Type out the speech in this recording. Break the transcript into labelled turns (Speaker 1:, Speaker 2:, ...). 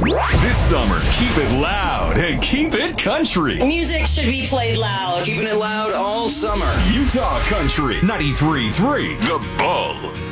Speaker 1: This summer, keep it loud and keep it country.
Speaker 2: Music should be played loud.
Speaker 3: Keeping it loud all summer.
Speaker 1: Utah Country 93.3 The Bull.